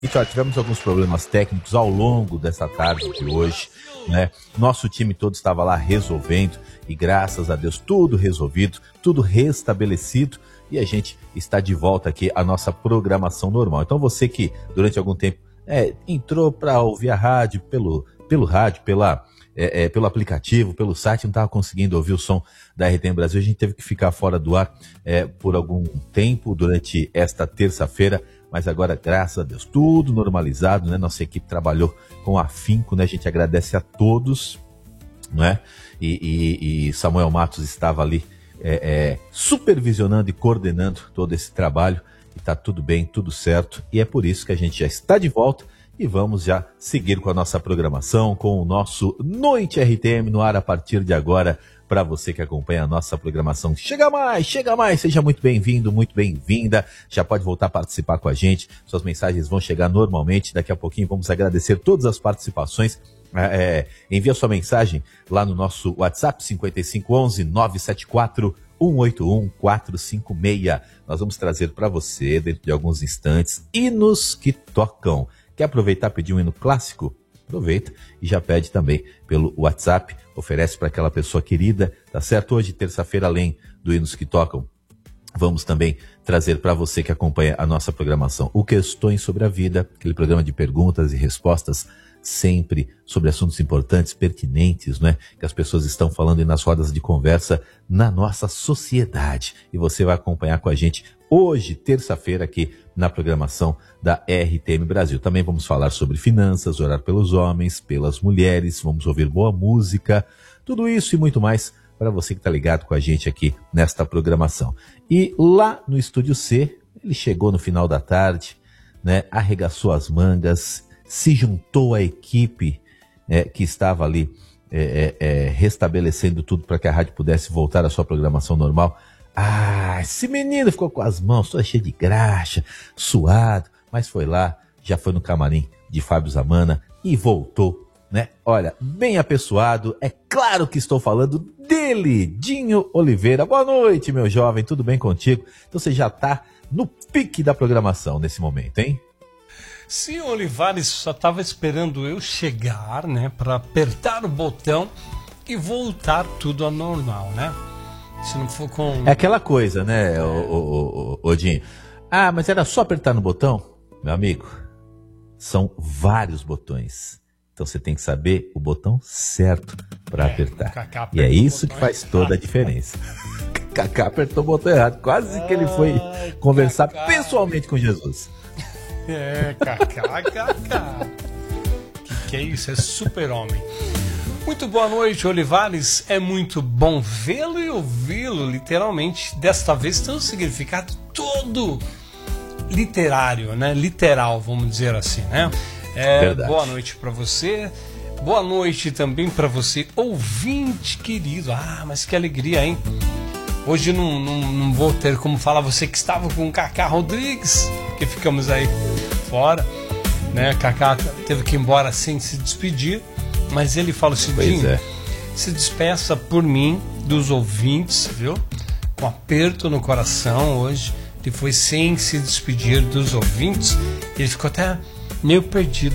Tivemos alguns problemas técnicos ao longo dessa tarde de hoje, né? Nosso time todo estava lá resolvendo e graças a Deus tudo resolvido, tudo restabelecido e a gente está de volta aqui à nossa programação normal. Então você que durante algum tempo entrou para ouvir a rádio pelo rádio, pelo aplicativo, pelo site, não estava conseguindo ouvir o som da RTM Brasil, a gente teve que ficar fora do ar por algum tempo durante esta terça-feira. Mas agora, graças a Deus, tudo normalizado, né? Nossa equipe trabalhou com afinco, né? A gente agradece a todos, né? E Samuel Matos estava ali supervisionando e coordenando todo esse trabalho. E tá tudo bem, tudo certo. E é por isso que a gente já está de volta e vamos já seguir com a nossa programação, com o nosso Noite RTM no ar a partir de agora. Para você que acompanha a nossa programação, chega mais, seja muito bem-vindo, muito bem-vinda, já pode voltar a participar com a gente, suas mensagens vão chegar normalmente, daqui a pouquinho vamos agradecer todas as participações, envia sua mensagem lá no nosso WhatsApp 5511-974-181-456, nós vamos trazer para você, dentro de alguns instantes, hinos que tocam. Quer aproveitar e pedir um hino clássico? Aproveita e já pede também pelo WhatsApp, oferece para aquela pessoa querida, tá certo? Hoje, terça-feira, além do Hinos que Tocam, vamos também trazer para você que acompanha a nossa programação o Questões sobre a Vida, aquele programa de perguntas e respostas sempre sobre assuntos importantes, pertinentes, né? Que as pessoas estão falando aí nas rodas de conversa na nossa sociedade. E você vai acompanhar com a gente hoje, terça-feira, aqui na programação da RTM Brasil. Também vamos falar sobre finanças, orar pelos homens, pelas mulheres, vamos ouvir boa música, tudo isso e muito mais para você que está ligado com a gente aqui nesta programação. E lá no Estúdio C, ele chegou no final da tarde, né? Arregaçou as mangas, se juntou à equipe que estava ali restabelecendo tudo para que a rádio pudesse voltar à sua programação normal. Ah, esse menino ficou com as mãos todas cheias de graxa, suado, mas foi lá, já foi no camarim de Fábio Zamana e voltou, né? Olha, bem apessoado, é claro que estou falando dele, Dinho Oliveira. Boa noite, meu jovem, tudo bem contigo? Então você já está no pique da programação nesse momento, hein? Sim, Olivares só estava esperando eu chegar, né, para apertar o botão e voltar tudo ao normal, né? Se não for com... É aquela coisa, né, Odinho? Ah, mas era só apertar no botão? Meu amigo, são vários botões. Então você tem que saber o botão certo para apertar. E é isso que faz toda a diferença. Kaká apertou o botão errado. Quase que ele foi conversar pessoalmente com Jesus. Kaká. Que é isso? É super-homem. Muito boa noite, Olivares. É muito bom vê-lo e ouvi-lo, literalmente. Desta vez tem um significado todo literário, né? Literal, vamos dizer assim, né? Boa noite para você. Boa noite também para você, ouvinte querido. Ah, mas que alegria, hein? Hoje não vou ter como falar você que estava com o Kaká Rodrigues, porque ficamos aí fora, né? Kaká teve que ir embora sem se despedir, mas ele fala o seguinte: se despeça por mim dos ouvintes, viu? Com aperto no coração hoje, ele foi sem se despedir dos ouvintes, ele ficou até meio perdido.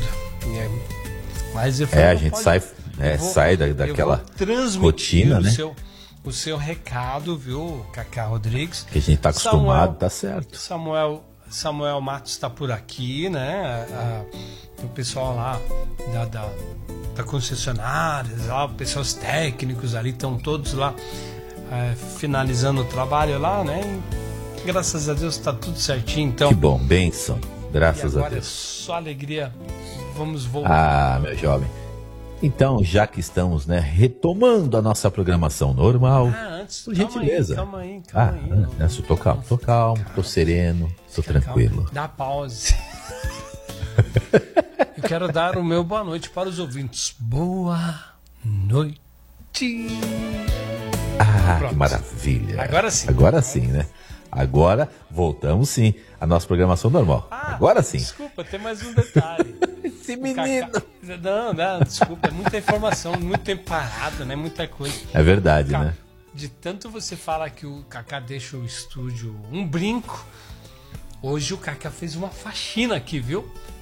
Mas eu falei, a gente sai daquela rotina, né? O seu recado, viu, Kaká Rodrigues? Que a gente tá acostumado, tá certo. Samuel Matos está por aqui, né? O pessoal lá da concessionária, lá, pessoas técnicos ali, estão todos lá finalizando o trabalho lá, né? E, graças a Deus está tudo certinho. Então, que bom, bênção. Graças a Deus. Só alegria. Vamos voltar. Ah, meu jovem. Então, já que estamos, né, retomando a nossa programação normal, antes, por gentileza. Calma aí. Tô calmo, tô sereno, tô tranquilo. Calma. Dá pause. Eu quero dar o meu boa noite para os ouvintes. Boa noite. Pronto. Que maravilha. Agora sim, né? Agora voltamos sim à nossa programação normal. Agora sim. Desculpa, tem mais um detalhe. Esse menino. Não, desculpa, é muita informação, muito tempo parado, né? Muita coisa. É verdade, né? De tanto você fala que o Kaká deixa o estúdio um brinco, hoje o Kaká fez uma faxina aqui, viu?